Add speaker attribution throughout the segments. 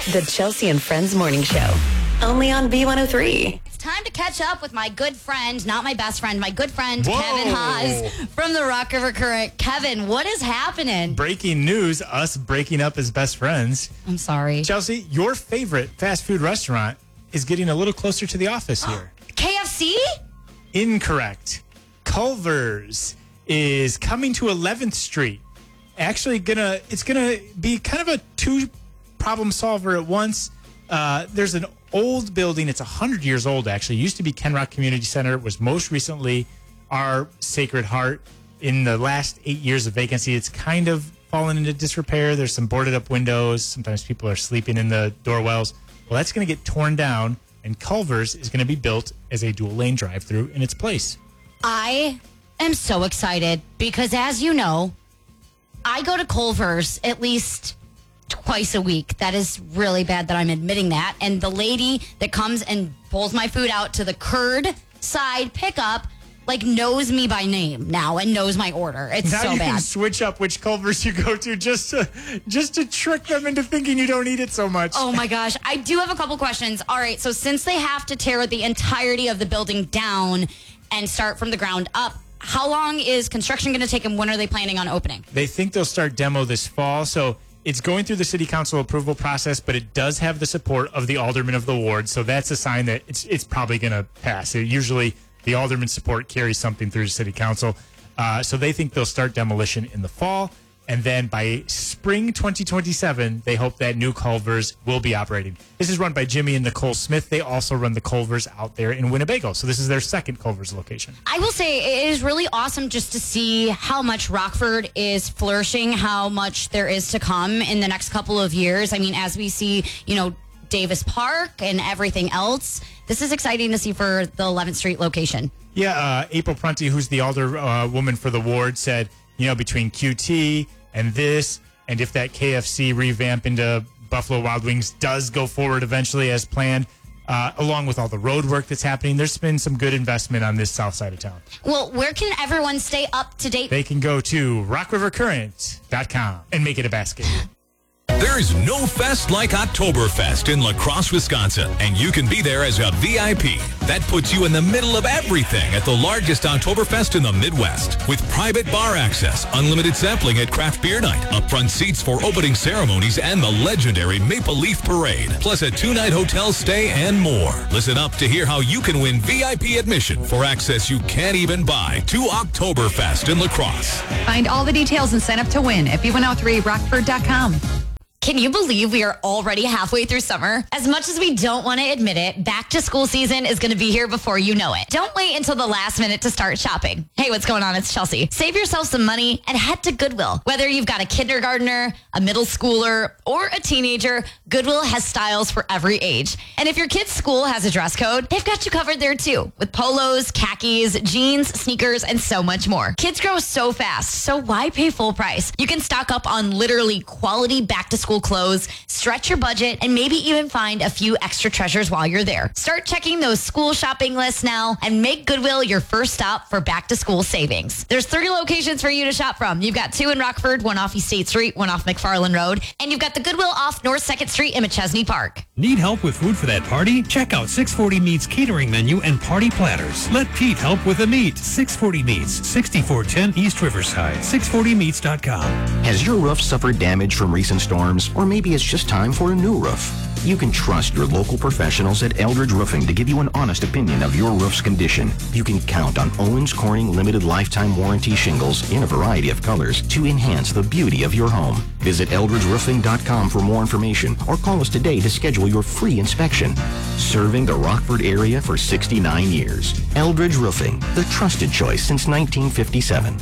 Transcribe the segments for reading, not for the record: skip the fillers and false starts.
Speaker 1: The Chelsea and Friends Morning Show. Only on B103.
Speaker 2: It's time to catch up with my good friend, not my best friend, my good friend,
Speaker 3: Whoa.
Speaker 2: Kevin Haas from the Rock River Current. Kevin, what is happening?
Speaker 3: Breaking news, us breaking up as best friends.
Speaker 2: I'm sorry.
Speaker 3: Chelsea, your favorite fast food restaurant is getting a little closer to the office here.
Speaker 2: KFC?
Speaker 3: Incorrect. Culver's is coming to 11th Street. Actually, it's gonna be kind of a two problem solver at once. There's an old building. It's 100 years old, actually. It used to be Kenrock Community Center. It was most recently our Sacred Heart. In the last 8 years of vacancy, it's kind of fallen into disrepair. There's some boarded up windows. Sometimes people are sleeping in the doorwells. Well, that's going to get torn down, and Culver's is going to be built as a dual lane drive-through in its place.
Speaker 2: I am so excited because, as you know, I go to Culver's at least twice a week. That is really bad that I'm admitting that. And the lady that comes and pulls my food out to the curbside pickup knows me by name now and knows my order. It's
Speaker 3: now
Speaker 2: so
Speaker 3: you
Speaker 2: bad.
Speaker 3: Can switch up which Culver's you go to just to trick them into thinking you don't eat it so much.
Speaker 2: Oh my gosh. I do have a couple questions. All right. So since they have to tear the entirety of the building down and start from the ground up, how long is construction going to take and when are they planning on opening?
Speaker 3: They think they'll start demo this fall. So it's going through the city council approval process, but it does have the support of the alderman of the ward. So that's a sign that it's probably going to pass. Usually the alderman's support carries something through the city council. So they think they'll start demolition in the fall. And then by spring 2027, they hope that new Culver's will be operating. This is run by Jimmy and Nicole Smith. They also run the Culver's out there in Winnebago. So this is their second Culver's location.
Speaker 2: I will say it is really awesome just to see how much Rockford is flourishing, how much there is to come in the next couple of years. I mean, as we see, Davis Park and everything else, this is exciting to see for the 11th Street location.
Speaker 3: Yeah, April Prunty, who's the alderwoman for the ward, said, between QT and this, and if that KFC revamp into Buffalo Wild Wings does go forward eventually as planned, along with all the road work that's happening, there's been some good investment on this south side of town.
Speaker 2: Well, where can everyone stay up to date?
Speaker 3: They can go to rockrivercurrent.com and make it a basket.
Speaker 4: There is no fest like Oktoberfest in La Crosse, Wisconsin, and you can be there as a VIP. That puts you in the middle of everything at the largest Oktoberfest in the Midwest. With private bar access, unlimited sampling at Craft Beer Night, upfront seats for opening ceremonies, and the legendary Maple Leaf Parade, plus a 2-night hotel stay and more. Listen up to hear how you can win VIP admission for access you can't even buy to Oktoberfest in La Crosse.
Speaker 5: Find all the details and sign up to win at b103rockford.com.
Speaker 2: Can you believe we are already halfway through summer? As much as we don't want to admit it, back to school season is going to be here before you know it. Don't wait until the last minute to start shopping. Hey, what's going on? It's Chelsea. Save yourself some money and head to Goodwill. Whether you've got a kindergartner, a middle schooler, or a teenager, Goodwill has styles for every age. And if your kid's school has a dress code, they've got you covered there too, with polos, khakis, jeans, sneakers, and so much more. Kids grow so fast, so why pay full price? You can stock up on literally quality back-to-school clothes, stretch your budget, and maybe even find a few extra treasures while you're there. Start checking those school shopping lists now and make Goodwill your first stop for back-to-school savings. There's 3 locations for you to shop from. You've got 2 in Rockford, 1 off East State Street, 1 off McFarland Road, and you've got the Goodwill off North 2nd Street in McChesney Park.
Speaker 6: Need help with food for that party? Check out 640 Meats catering menu and party platters. Let Pete help with the meat. 640 Meats, 6410 East Riverside, 640meats.com.
Speaker 7: Has your roof suffered damage from recent storms? Or maybe it's just time for a new roof? You can trust your local professionals at Eldridge Roofing to give you an honest opinion of your roof's condition. You can count on Owens Corning limited lifetime warranty shingles in a variety of colors to enhance the beauty of your home. Visit eldridgeroofing.com for more information or call us today to schedule your free inspection. Serving the Rockford area for 69 years. Eldridge Roofing, the trusted choice since 1957.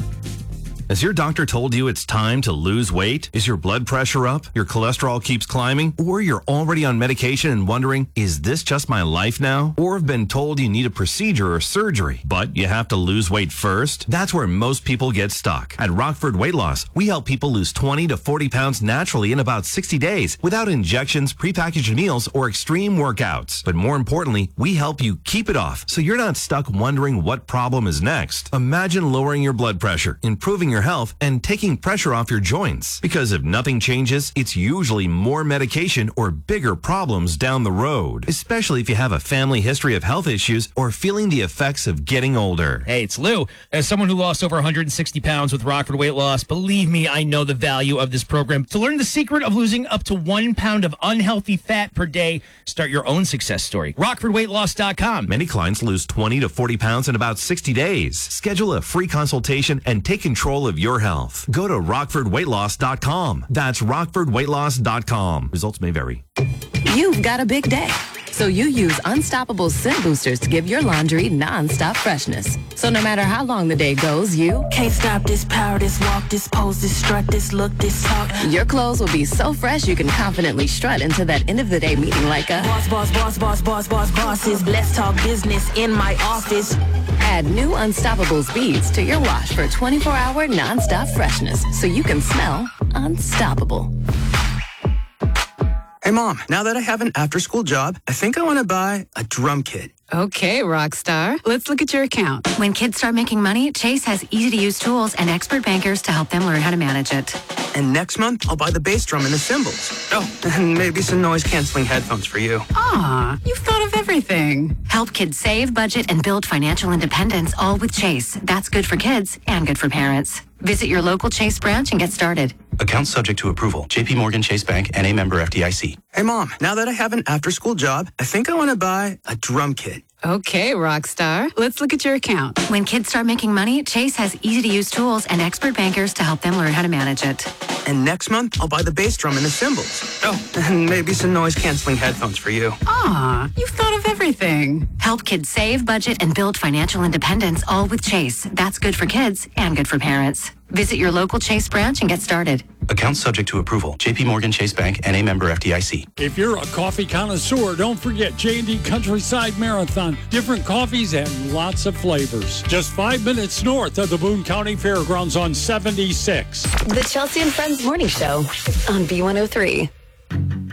Speaker 8: Has your doctor told you it's time to lose weight? Is your blood pressure up? Your cholesterol keeps climbing? Or you're already on medication and wondering, is this just my life now? Or have been told you need a procedure or surgery, but you have to lose weight first? That's where most people get stuck. At Rockford Weight Loss, we help people lose 20 to 40 pounds naturally in about 60 days without injections, prepackaged meals, or extreme workouts. But more importantly, we help you keep it off so you're not stuck wondering what problem is next. Imagine lowering your blood pressure, improving your your health and taking pressure off your joints. Because if nothing changes, it's usually more medication or bigger problems down the road, especially if you have a family history of health issues or feeling the effects of getting older.
Speaker 9: Hey, it's Lou. As someone who lost over 160 pounds with Rockford Weight Loss, believe me, I know the value of this program. To learn the secret of losing up to 1 pound of unhealthy fat per day, start your own success story. RockfordWeightLoss.com.
Speaker 8: Many clients lose 20 to 40 pounds in about 60 days. Schedule a free consultation and take control of your health. Go to RockfordWeightLoss.com. That's RockfordWeightLoss.com. Results may vary.
Speaker 1: You've got a big day, so you use Unstoppable Scent Boosters to give your laundry non-stop freshness. So no matter how long the day goes, you
Speaker 10: can't stop this power, this walk, this pose, this strut, this look, this talk.
Speaker 1: Your clothes will be so fresh you can confidently strut into that end of the day meeting like a
Speaker 10: bosses. Let's talk business in my office.
Speaker 1: Add new Unstoppable beads to your wash for 24-hour non-stop freshness so you can smell unstoppable.
Speaker 11: Hey, Mom, now that I have an after-school job, I think I want to buy a drum kit.
Speaker 5: Okay, Rockstar. Let's look at your account.
Speaker 12: When kids start making money, Chase has easy-to-use tools and expert bankers to help them learn how to manage it.
Speaker 11: And next month, I'll buy the bass drum and the cymbals. Oh, and maybe some noise-canceling headphones for you.
Speaker 5: Aw, you've thought of everything.
Speaker 12: Help kids save, budget, and build financial independence, all with Chase. That's good for kids and good for parents. Visit your local Chase branch and get started.
Speaker 13: Account subject to approval. JP Morgan Chase Bank, N.A. member FDIC.
Speaker 11: Hey, Mom, now that I have an after-school job, I think I want to buy a drum kit.
Speaker 5: Okay, Rockstar. Let's look at your account.
Speaker 12: When kids start making money, Chase has easy-to-use tools and expert bankers to help them learn how to manage it.
Speaker 11: And next month, I'll buy the bass drum and the cymbals. Oh, and maybe some noise-canceling headphones for you.
Speaker 5: Aw, you've thought of everything.
Speaker 12: Help kids save, budget, and build financial independence, all with Chase. That's good for kids and good for parents. Visit your local Chase branch and get started.
Speaker 13: Account subject to approval. JP Morgan Chase Bank, N.A. member FDIC.
Speaker 14: If you're a coffee connoisseur, don't forget J&D Countryside Marathon. Different coffees and lots of flavors. Just 5 minutes north of the Boone County Fairgrounds on 76.
Speaker 1: The Chelsea and Friends Morning Show on B103.